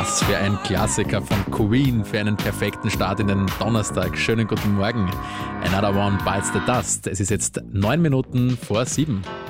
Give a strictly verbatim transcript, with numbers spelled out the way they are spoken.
Was für ein Klassiker von Queen für einen perfekten Start in den Donnerstag. Schönen guten Morgen. Another One Bites the Dust. Es ist jetzt neun Minuten vor sieben.